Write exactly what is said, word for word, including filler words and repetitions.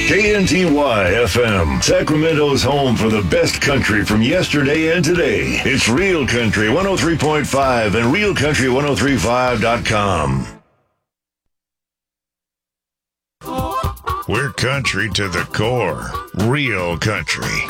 K N T Y F M, Sacramento's home for the best country from yesterday and today. It's Real Country one oh three point five and real country ten thirty-five dot com. We're country to the core. Real country.